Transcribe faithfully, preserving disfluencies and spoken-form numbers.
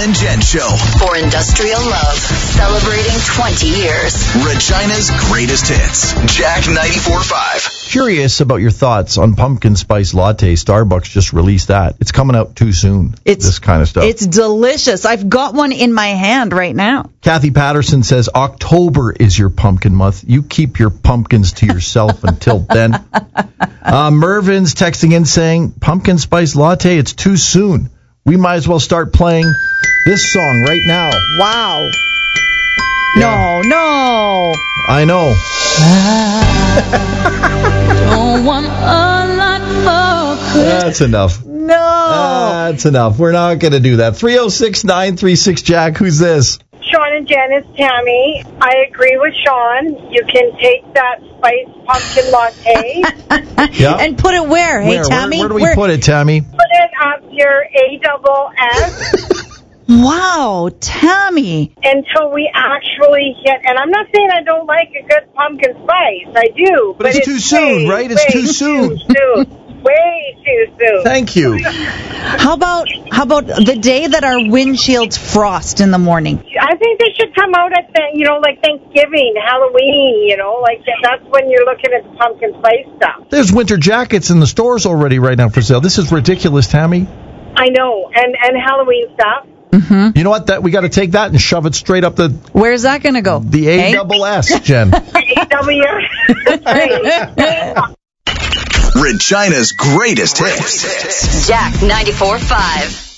and Jen Show. For industrial love, celebrating twenty years. Regina's greatest hits. Jack ninety-four point five. Curious about your thoughts on pumpkin spice latte. Starbucks just released that. It's coming out too soon, it's, this kind of stuff. It's delicious. I've got one in my hand right now. Kathy Patterson says October is your pumpkin month. You keep your pumpkins to yourself until then. Uh, Mervin's texting in saying, pumpkin spice latte, it's too soon. We might as well start playing this song right now. Wow. Yeah. No, no. I know. Don't want a lot for Christmas. That's enough. No. That's enough. We're not going to do that. three oh six, nine three six, Jack. Who's this? Sean and Jen, it's Tammy. I agree with Sean. You can take that spiced pumpkin latte. Yeah. And put it where? Hey, where? Tammy? Where, where do we where? put it, Tammy? Put it up your A double S. Wow, Tammy. Until we actually hit, and I'm not saying I don't like a good pumpkin spice. I do. But, but it's, it's too soon, way, right? It's way too soon. Too soon. Way too soon. Thank you. How about how about the day that our windshields frost in the morning? I think they should come out at, the, you know, like Thanksgiving, Halloween, you know, like that's when you're looking at the pumpkin spice stuff. There's winter jackets in the stores already right now for sale. This is ridiculous, Tammy. I know, and, and Halloween stuff. Mm-hmm. You know what? That we got to take that and shove it straight up the. Where's that going to go? The A hey? double S, Jen. A W. Regina's greatest hits. Jack ninety-four point five.